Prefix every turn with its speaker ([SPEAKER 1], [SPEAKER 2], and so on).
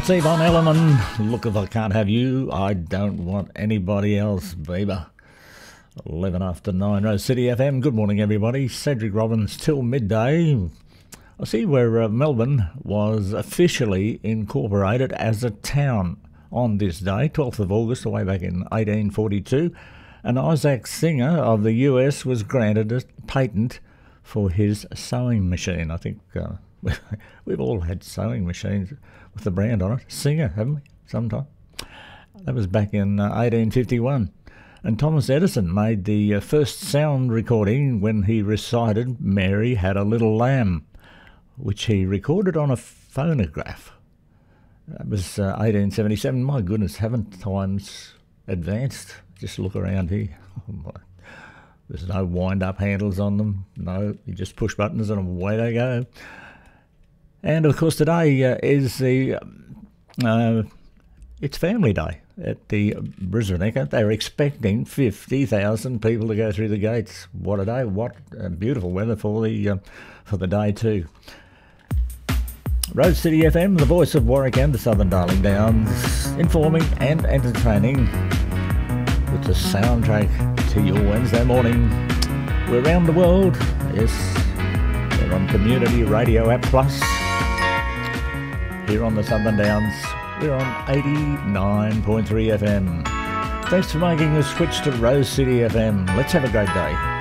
[SPEAKER 1] That's Yvonne Elliman. Look, if I can't have you, I don't want anybody else, Bieber. 11 after 9, Rose City FM. Good morning, everybody. Cedric Robbins till midday. I see where Melbourne was officially incorporated as a town on this day, 12th of August, way back in 1842. And Isaac Singer of the US was granted a patent for his sewing machine. I think we've all had sewing machines with the brand on it. Singer, haven't we? Sometime. That was back in 1851. And Thomas Edison made the first sound recording when he recited Mary Had a Little Lamb, which he recorded on a phonograph. That was 1877. My goodness, haven't times advanced? Just look around here. Oh, there's no wind-up handles on them. No, you just push buttons and away they go. And of course today is the it's Family Day at the Brisbane Echo. They're expecting 50,000 people to go through the gates. What a day! What beautiful weather for the day too. Rose City FM, the voice of Warwick and the Southern Darling Downs, informing and entertaining with the soundtrack to your Wednesday morning. We're around the world. Yes, we're on Community Radio App Plus. Here on the Southern Downs, we're on 89.3 FM. Thanks for making the switch to Rose City FM. Let's have a great day.